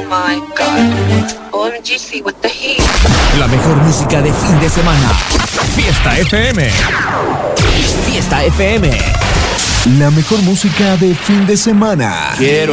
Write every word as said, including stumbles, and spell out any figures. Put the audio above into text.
my God. O M G C with the heat. La mejor música de fin de semana. Fiesta F M. Fiesta F M. La mejor música de fin de semana. Quiero